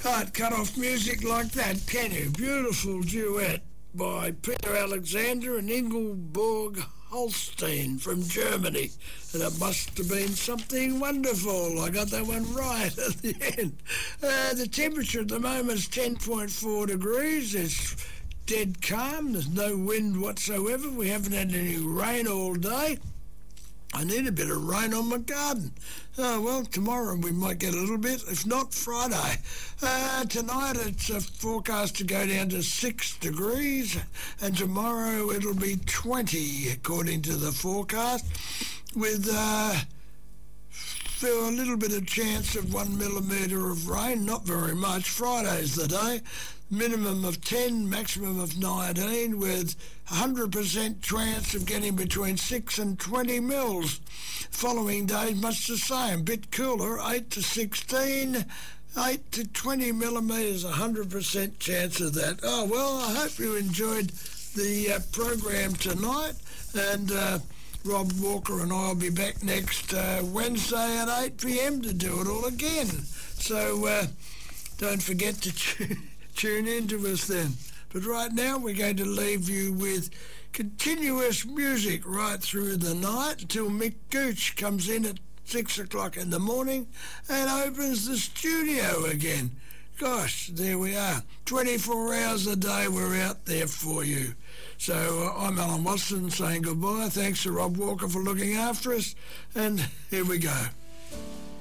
Can't cut off music like that, can you? Beautiful duet by Peter Alexander and Ingeborg Holstein from Germany. And it must have been something wonderful. I got that one right at the end. The temperature at the moment is 10.4 degrees. It's dead calm. There's no wind whatsoever. We haven't had any rain all day. I need a bit of rain on my garden. Oh, well, tomorrow we might get a little bit, if not Friday. Tonight it's forecast to go down to 6 degrees, and tomorrow it'll be 20, according to the forecast, with a little bit of chance of 1 millimetre of rain, not very much. Friday's the day. Minimum of 10, maximum of 19, with 100% chance of getting between 6 and 20 mils. Following days, much the same. Bit cooler, 8 to 16, 8 to 20 millimetres, 100% chance of that. Oh, well, I hope you enjoyed the program tonight, and Rob Walker and I will be back next Wednesday at 8 p.m. to do it all again. So don't forget to tune in to us then. But right now we're going to leave you with continuous music right through the night until Mick Gooch comes in at 6 o'clock in the morning and opens the studio again. Gosh, there we are. 24 hours a day we're out there for you. So I'm Alan Watson saying goodbye. Thanks to Rob Walker for looking after us. And here we go.